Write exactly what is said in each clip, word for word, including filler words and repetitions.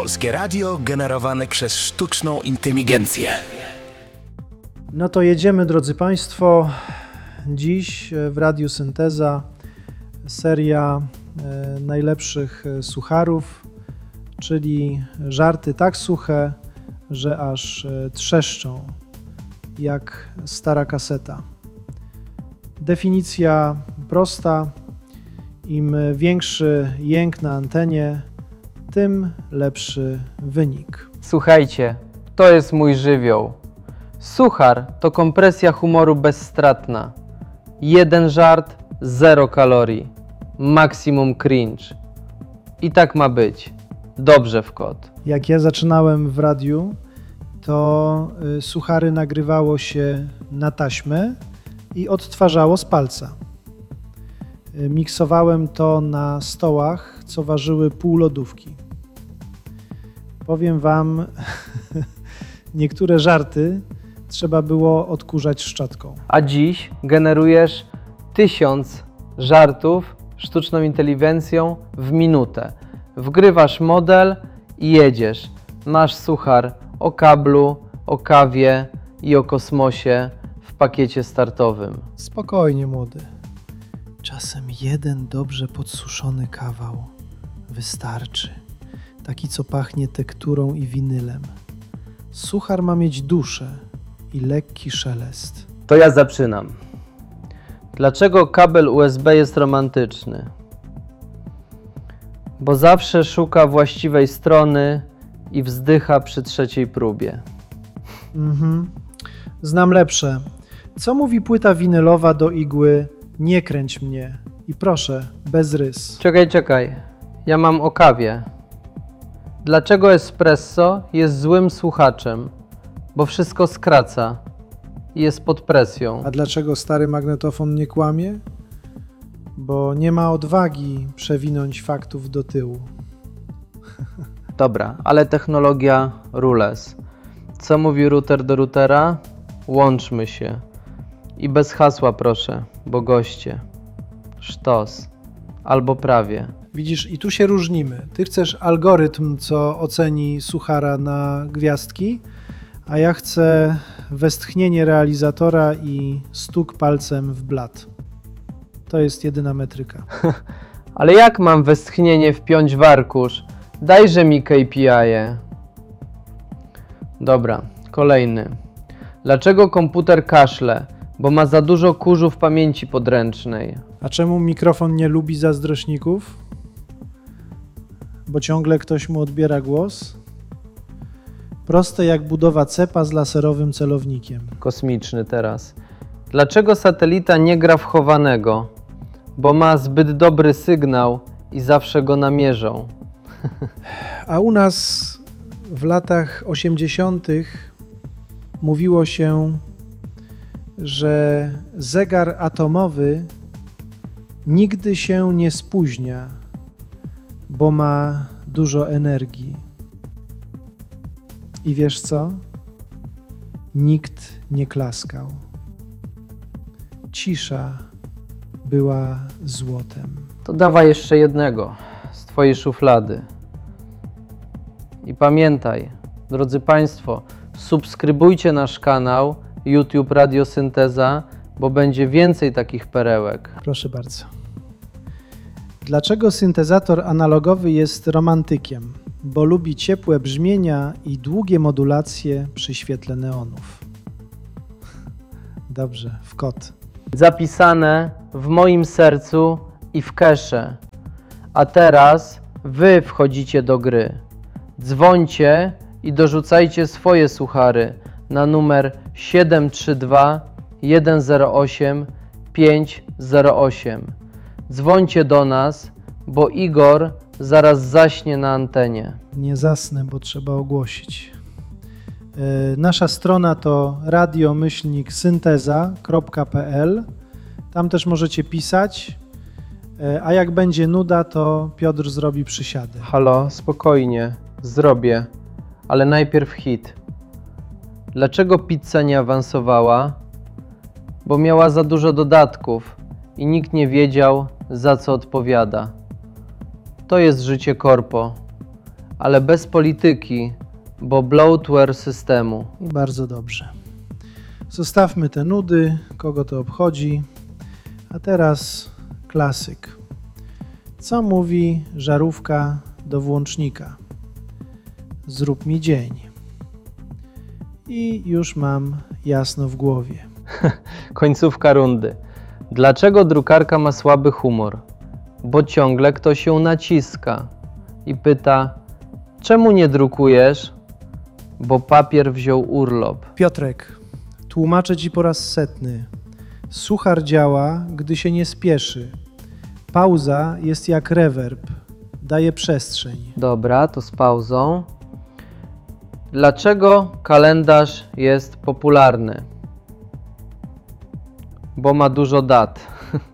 Polskie radio generowane przez sztuczną inteligencję. No to jedziemy, drodzy Państwo. Dziś w Radiu Synteza seria e, najlepszych sucharów, czyli żarty tak suche, że aż e, trzeszczą, jak stara kaseta. Definicja prosta. Im większy jęk na antenie, tym lepszy wynik. Słuchajcie, to jest mój żywioł. Suchar to kompresja humoru bezstratna. Jeden żart, zero kalorii. Maksimum cringe. I tak ma być. Dobrze w kot. Jak ja zaczynałem w radiu, to y, suchary nagrywało się na taśmę i odtwarzało z palca. Y, miksowałem to na stołach, co ważyły pół lodówki. Powiem wam, niektóre żarty trzeba było odkurzać szczotką. A dziś generujesz tysiąc żartów sztuczną inteligencją w minutę. Wgrywasz model i jedziesz. Masz suchar o kablu, o kawie i o kosmosie w pakiecie startowym. Spokojnie, młody. Czasem jeden dobrze podsuszony kawał wystarczy. Taki, co pachnie tekturą i winylem. Suchar ma mieć duszę i lekki szelest. To ja zaczynam. Dlaczego kabel U S B jest romantyczny? Bo zawsze szuka właściwej strony i wzdycha przy trzeciej próbie. Mhm. Znam lepsze. Co mówi płyta winylowa do igły "Nie kręć mnie" i proszę, bez rys? Czekaj, czekaj. Ja mam o kawie. Dlaczego espresso jest złym słuchaczem? Bo wszystko skraca i jest pod presją. A dlaczego stary magnetofon nie kłamie? Bo nie ma odwagi przewinąć faktów do tyłu. Dobra, ale technologia rules. Co mówi router do routera? Łączmy się. I bez hasła proszę, bo goście. Sztos. Albo prawie. Widzisz, i tu się różnimy. Ty chcesz algorytm, co oceni suchara na gwiazdki, a ja chcę westchnienie realizatora i stuk palcem w blat. To jest jedyna metryka. Ale jak mam westchnienie wpiąć w arkusz? Dajże mi K P I-e. Dobra, kolejny. Dlaczego komputer kaszle? Bo ma za dużo kurzu w pamięci podręcznej. A czemu mikrofon nie lubi zazdrośników? Bo ciągle ktoś mu odbiera głos? Proste jak budowa cepa z laserowym celownikiem. Kosmiczny teraz. Dlaczego satelita nie gra w chowanego? Bo ma zbyt dobry sygnał i zawsze go namierzą. A u nas w latach osiemdziesiątych mówiło się, że zegar atomowy nigdy się nie spóźnia, bo ma dużo energii. I wiesz co? Nikt nie klaskał. Cisza była złotem. To dawaj jeszcze jednego z twojej szuflady. I pamiętaj, drodzy Państwo, subskrybujcie nasz kanał YouTube Radio Synteza, bo będzie więcej takich perełek. Proszę bardzo. Dlaczego syntezator analogowy jest romantykiem? Bo lubi ciepłe brzmienia i długie modulacje przy świetle neonów. Dobrze, w kot. Zapisane w moim sercu i w kesze. A teraz wy wchodzicie do gry. Dzwońcie i dorzucajcie swoje suchary na numer siedem trzy dwa jeden zero osiem pięć zero osiem. Dzwońcie do nas, bo Igor zaraz zaśnie na antenie. Nie zasnę, bo trzeba ogłosić. Yy, nasza strona to radio myślnik synteza kropka p l. Tam też możecie pisać, yy, a jak będzie nuda, to Piotr zrobi przysiady. Halo, spokojnie, zrobię, ale najpierw hit. Dlaczego pizza nie awansowała? Bo miała za dużo dodatków i nikt nie wiedział, za co odpowiada. To jest życie korpo. ale bez polityki, bo bloatware systemu. I bardzo dobrze. Zostawmy te nudy, kogo to obchodzi. A teraz klasyk. Co mówi żarówka do włącznika? Zrób mi dzień. I już mam jasno w głowie. Końcówka rundy. Dlaczego drukarka ma słaby humor? Bo ciągle ktoś ją naciska i pyta, czemu nie drukujesz? Bo papier wziął urlop. Piotrek, tłumaczę Ci po raz setny. Suchar działa, gdy się nie spieszy. Pauza jest jak rewerb. Daje przestrzeń. Dobra, to z pauzą. Dlaczego kalendarz jest popularny? Bo ma dużo dat.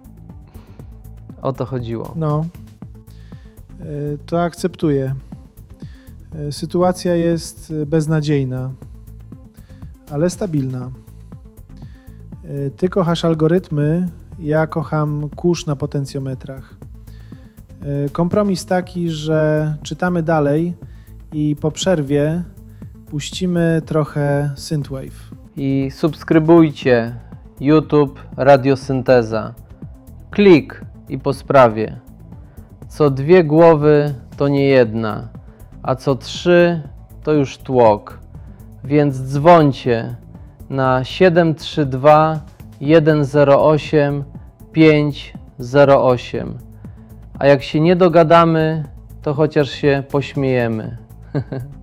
O to chodziło. No, y, to akceptuję. Y, Sytuacja jest beznadziejna, ale stabilna. Y, Ty kochasz algorytmy, ja kocham kurz na potencjometrach. Y, Kompromis taki, że czytamy dalej i po przerwie puścimy trochę synthwave. I subskrybujcie YouTube Radiosynteza. Klik i po sprawie. Co dwie głowy to nie jedna, a co trzy to już tłok. Więc dzwońcie na siedem trzy dwa jeden zero osiem pięć zero osiem. A jak się nie dogadamy, to chociaż się pośmiejemy.